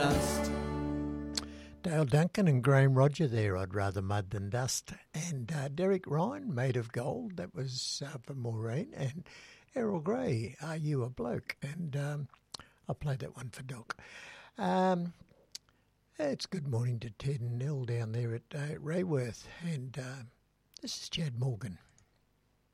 Dale Duncan and Graham Roger there, I'd rather mud than dust. And Derek Ryan, Made of Gold, that was for Maureen. And Errol Grey, Are You a Bloke? And I played that one for Doc. It's good morning to Ted and Nell down there at Rayworth. And this is Chad Morgan.